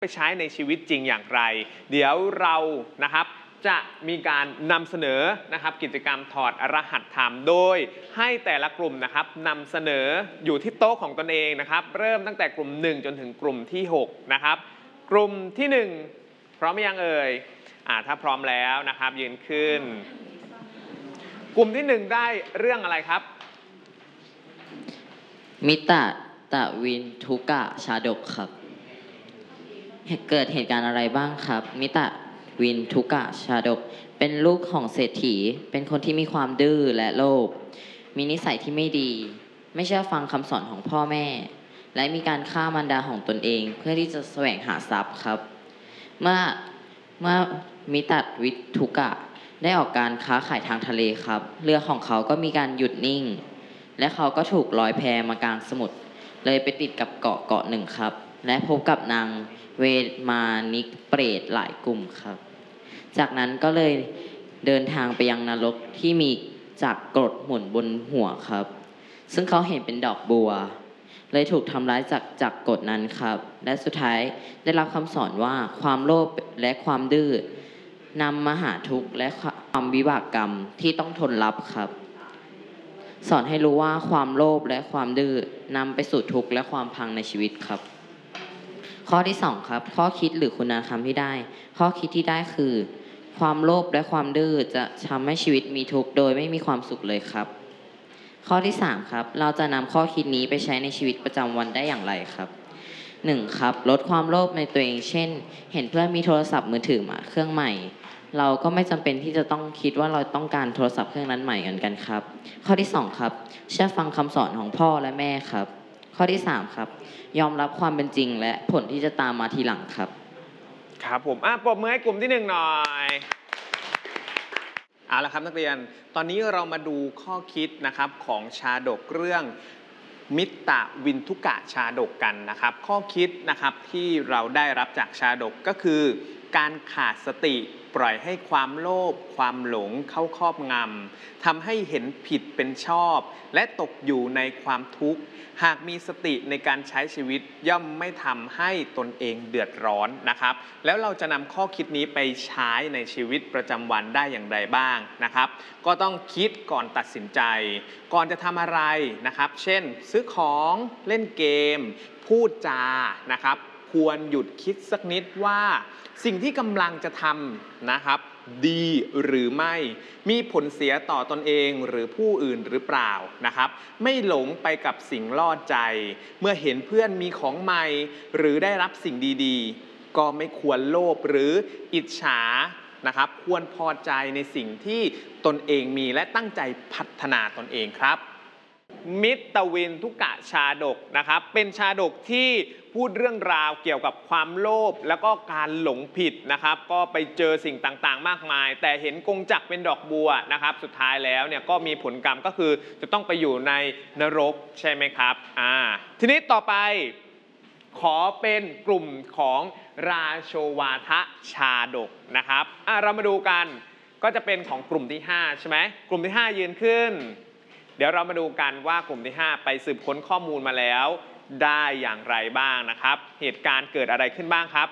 ไปใช้ในชีวิตจริงอย่างไรเดี๋ยวเรานะครับจะมีการนำเสนอนะครับกิจกรรมถอดรหัสธรรมโดยให้แต่ละกลุ่มนะครับนำเสนออยู่ที่โต๊ะของตนเองนะครับเริ่มตั้งแต่กลุ่ม1จนถึงกลุ่มที่6นะครับกลุ่มที่1พร้อมยังเอ่ยถ้าพร้อมแล้วนะครับยืนขึ้นกลุ่มที่1ได้เรื่องอะไรครับมิตะตะวินทุกะชาดกครับเกิดเหตุการณ์อะไรบ้างครับมิตะวินทุกะชาดกเป็นลูกของเศรษฐีเป็นคนที่มีความดื้อและโลภมีนิสัยที่ไม่ดีไม่เชื่อฟังคำสอนของพ่อแม่และมีการฆ่ามารดาของตนเองเพื่อที่จะแสวงหาทรัพย์ครับเมื่อมิตะวินทุกะได้ออกการค้าขายทางทะเลครับเรือของเขาก็มีการหยุดนิ่งและเขาก็ถูกลอยแพมากลางสมุทรเลยไปติดกับเกาะหนึ่งครับและพบกับนางเวมานิกเปรตหลายกลุ่มครับจากนั้นก็เลยเดินทางไปยังนรกที่มีจักรกรดหมุนบนหัวครับซึ่งเขาเห็นเป็นดอกบัวเลยถูกทำร้ายจากจักรกรดนั้นครับและสุดท้ายได้รับคำสอนว่าความโลภและความดื้อนำมาหาทุกข์และความวิบากกรรมที่ต้องทนรับครับสอนให้รู้ว่าความโลภและความดื้อนำไปสู่ทุกข์และความพังในชีวิตครับข้อที่2ครับข้อคิดหรือคุณธรรมที่ได้ข้อคิดที่ได้คือความโลภและความดื้อจะทำให้ชีวิตมีทุกข์โดยไม่มีความสุขเลยครับข้อที่3ครับเราจะนำข้อคิดนี้ไปใช้ในชีวิตประจำวันได้อย่างไรครับ1ครับลดความโลภในตัวเองเช่นเห็นเพื่อนมีโทรศัพท์มือถือมาเครื่องใหม่เราก็ไม่จำเป็นที่จะต้องคิดว่าเราต้องการโทรศัพท์เครื่องนั้นใหม่กันครับข้อที่2ครับเชื่อฟังคำสอนของพ่อและแม่ครับข้อที่3ครับยอมรับความเป็นจริงและผลที่จะตามมาทีหลังครับครับผมปรบมือให้กลุ่มที่1หน่อยเอาละครับนักเรียนตอนนี้เรามาดูข้อคิดนะครับของชาดกเรื่องมิตะวินทุกะชาดกกันนะครับข้อคิดนะครับที่เราได้รับจากชาดกก็คือการขาดสติปล่อยให้ความโลภความหลงเข้าครอบงำทำให้เห็นผิดเป็นชอบและตกอยู่ในความทุกข์หากมีสติในการใช้ชีวิตย่อมไม่ทำให้ตนเองเดือดร้อนนะครับแล้วเราจะนำข้อคิดนี้ไปใช้ในชีวิตประจำวันได้อย่างไรบ้างนะครับก็ต้องคิดก่อนตัดสินใจก่อนจะทำอะไรนะครับเช่นซื้อของเล่นเกมพูดจานะครับควรหยุดคิดสักนิดว่าสิ่งที่กำลังจะทำนะครับดีหรือไม่มีผลเสียต่อตนเองหรือผู้อื่นหรือเปล่านะครับไม่หลงไปกับสิ่งล่อใจเมื่อเห็นเพื่อนมีของใหม่หรือได้รับสิ่งดีๆก็ไม่ควรโลภหรืออิจฉานะครับควรพอใจในสิ่งที่ตนเองมีและตั้งใจพัฒนาตนเองครับมิตรวินทุกะชาดกนะครับเป็นชาดกที่พูดเรื่องราวเกี่ยวกับความโลภแล้วก็การหลงผิดนะครับก็ไปเจอสิ่งต่างๆมากมายแต่เห็นกงจักรเป็นดอกบัวนะครับสุดท้ายแล้วเนี่ยก็มีผลกรรมก็คือจะต้องไปอยู่ในนรกใช่ไหมครับทีนี้ต่อไปขอเป็นกลุ่มของราโชวาทชาดกนะครับเรามาดูกันก็จะเป็นของกลุ่มที่5ใช่ไหมกลุ่มที่5ยืนขึ้นเดี๋ยวเรามาดูกันว่ากลุ่มที่5ไปสืบค้นข้อมูลมาแล้วได้อย่างไรบ้างนะครับเหตุการณ์เกิดอะไรขึ้นบ้างครับ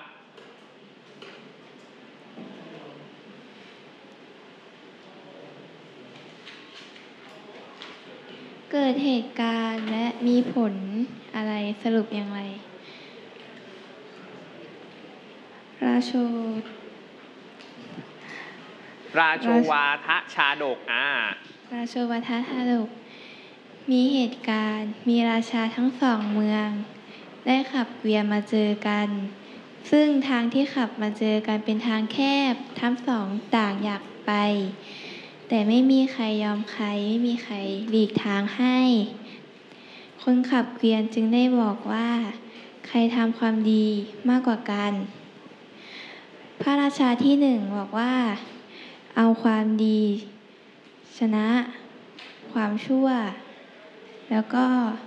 เกิดเหตุการณ์และมีผลอะไรสรุปอย่างไรราโชวาทชาดกราโชวาทชาดกมีเหตุการณ์มีราชาทั้งสองเมืองได้ขับเกวียนมาเจอกันซึ่งทางที่ขับมาเจอกันเป็นทางแคบทั้งสองต่างอยากไปแต่ไม่มีใครยอมใครไม่มีใครหลีกทางให้คนขับเกวียนจึงได้บอกว่าใครทำความดีมากกว่ากันพระราชาที่หนึ่งบอกว่าเอาความดีชนะความชั่วแล้วก็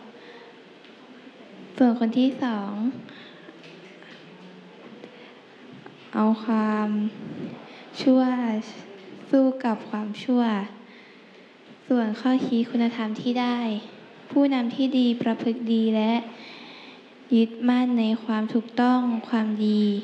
ส่วนคนที่สองเอาความชั่วสู้กับความชั่วส่วนข้อคิดคุณธรรมที่ได้ผู้นำที่ดีประพฤติดีและยึดมั่นในความถูกต้องความดี